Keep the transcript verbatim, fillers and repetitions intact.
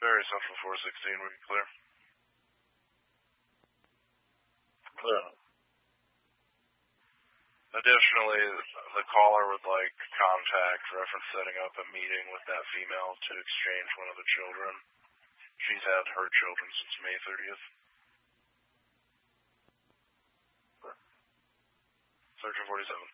Very Central four sixteen, were you clear? Clear. Additionally, the caller would like contact reference setting up a meeting with that female to exchange one of the children. She's had her children since May thirtieth. Search forty-seven.